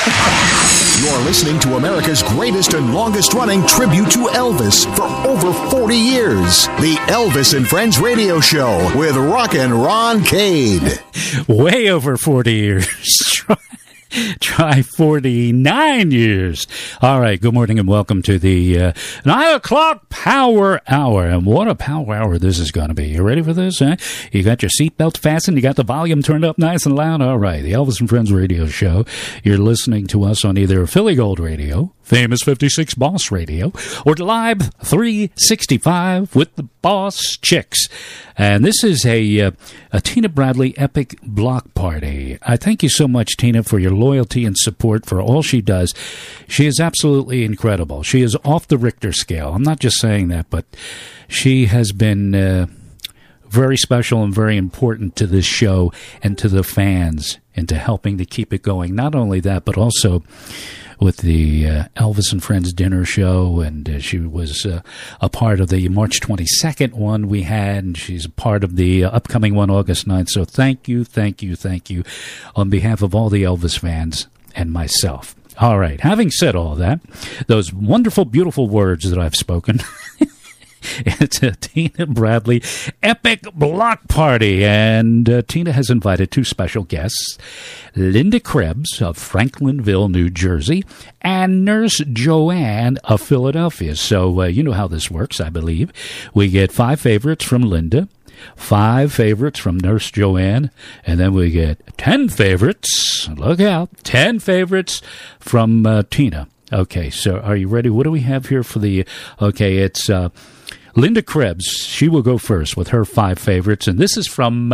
You're listening to America's greatest and longest-running tribute to Elvis for over 40 years. The Elvis and Friends Radio Show with Rockin' Ron Cade. Way over 40 years. Try 49 years. All right, good morning and welcome to the 9 o'clock Power Hour. And what a power hour this is going to be. You ready for this? Huh? You got your seatbelt fastened? You got the volume turned up nice and loud? All right, the Elvis and Friends Radio Show. You're listening to us on either Philly Gold Radio, Famous 56 Boss Radio, or Live 365 with the Boss Chicks. And this is a Tina Bradley epic block party. I thank you so much, Tina, for your loyalty and support for all she does. She is absolutely incredible. She is off the Richter scale. I'm not just saying that, but she has been very special and very important to this show and to the fans and to helping to keep it going. Not only that, but also with the Elvis and Friends dinner show, and she was a part of the March 22nd one we had, and she's a part of the upcoming one August 9th. So thank you on behalf of all the Elvis fans and myself. All right, having said all that, those wonderful, beautiful words that I've spoken, it's a Tina Bradley epic block party, and Tina has invited two special guests, Linda Krebs of Franklinville, New Jersey, and Nurse Joanne of Philadelphia. So you know how this works, I believe. We get 5 favorites from Linda, 5 favorites from Nurse Joanne, and then we get 10 favorites, look out, 10 favorites from Tina. Okay, so are you ready? What do we have here for the, okay, it's Linda Krebs. She will go first with her 5 favorites, and this is from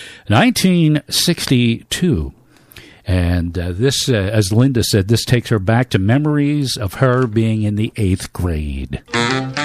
1962. And this, as Linda said, this takes her back to memories of her being in the 8th grade.